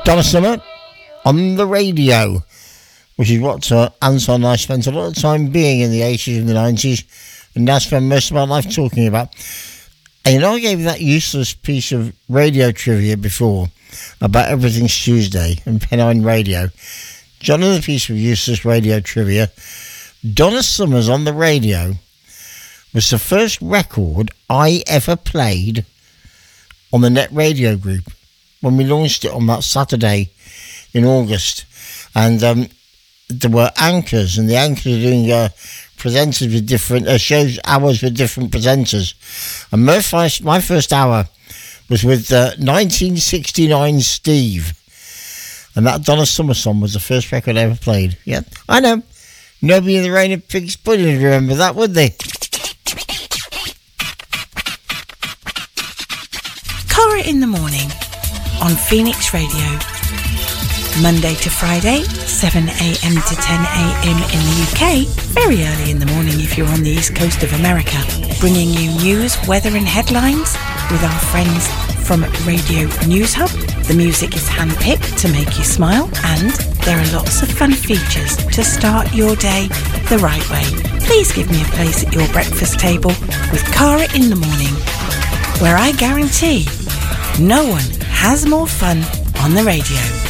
Donna Summer on the radio, which is what Anson and I spent a lot of time being in the 80s and the 90s, and now spend most of my life talking about. And you know, I gave you that useless piece of radio trivia before about Everything's Tuesday and Pennine Radio. Do another piece of useless radio trivia. Donna Summer's on the radio was the first record I ever played on the Net Radio Group when we launched it on that Saturday in August. And there were anchors, and the anchors are doing presenters with different shows, hours with different presenters. And my first hour was with 1969 Steve. And that Donna Summer song was the first record I ever played. Yeah, I know. Nobody in the Rain of Pigs Pudding would remember that, would they? Cara in the Morning on Phoenix Radio. Monday to Friday, 7 a.m. to 10 a.m. in the UK, very early in the morning if you're on the east coast of America, bringing you news, weather and headlines with our friends from Radio News Hub. The music is handpicked to make you smile, and there are lots of fun features to start your day the right way. Please give me a place at your breakfast table with Cara in the Morning, where I guarantee no one has more fun on the radio.